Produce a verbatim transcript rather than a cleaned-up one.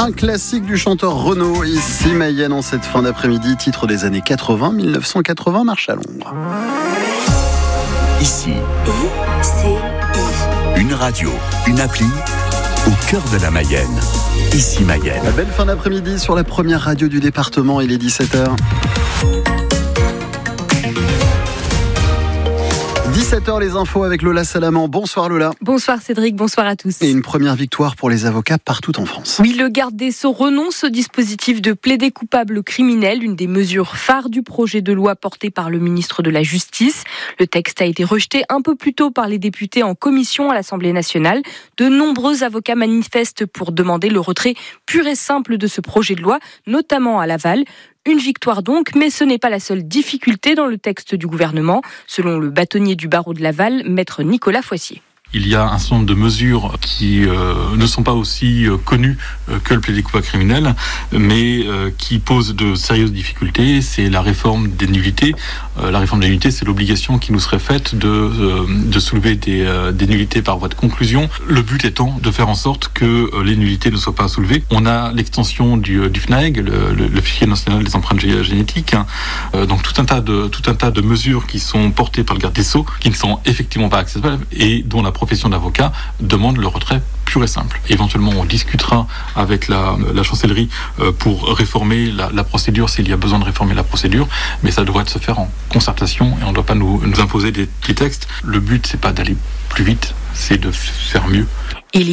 Un classique du chanteur Renaud, ici Mayenne en cette fin d'après-midi, titre des années quatre-vingts, dix-neuf cent quatre-vingts, marche à Londres. Ici, I C I. une radio, une appli, au cœur de la Mayenne. Ici Mayenne. La belle fin d'après-midi sur la première radio du département, il est dix-sept heures. dix-sept heures, les infos avec Lola Salaman. Bonsoir Lola. Bonsoir Cédric, bonsoir à tous. Et une première victoire pour les avocats partout en France. Oui, le garde des Sceaux renonce au dispositif de plaider coupable criminel, une des mesures phares du projet de loi porté par le ministre de la Justice. Le texte a été rejeté un peu plus tôt par les députés en commission à l'Assemblée nationale. De nombreux avocats manifestent pour demander le retrait pur et simple de ce projet de loi, notamment à Laval. Une victoire donc, mais ce n'est pas la seule difficulté dans le texte du gouvernement, selon le bâtonnier du barreau de Laval, maître Nicolas Foissier. Il y a un certain nombre de mesures qui euh, ne sont pas aussi euh, connues euh, que le plaider coupable criminel, mais euh, qui posent de sérieuses difficultés. C'est la réforme des nullités. Euh, la réforme des nullités, c'est l'obligation qui nous serait faite de, euh, de soulever des, euh, des nullités par voie de conclusion. Le but étant de faire en sorte que euh, les nullités ne soient pas soulevées. On a l'extension du, du F N A E G, le, le, le fichier national des empreintes génétiques. Hein. Euh, donc tout un tas de tout un tas de mesures qui sont portées par le garde des Sceaux, qui ne sont effectivement pas accessibles et dont la profession d'avocat demande le retrait pur et simple. Éventuellement, on discutera avec la, la chancellerie pour réformer la, la procédure s'il y a besoin de réformer la procédure, mais ça devrait se faire en concertation et on ne doit pas nous, nous imposer des, des textes. Le but, c'est pas d'aller plus vite, c'est de faire mieux.